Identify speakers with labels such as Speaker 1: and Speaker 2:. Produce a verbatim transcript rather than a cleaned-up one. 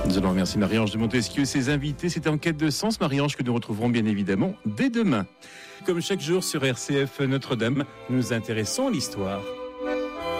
Speaker 1: Nous allons remercier Marie-Ange de Montesquieu et ses invités. C'est En quête de sens, Marie-Ange, que nous retrouverons bien évidemment dès demain. Comme chaque jour sur R C F Notre-Dame, nous nous intéressons à l'histoire.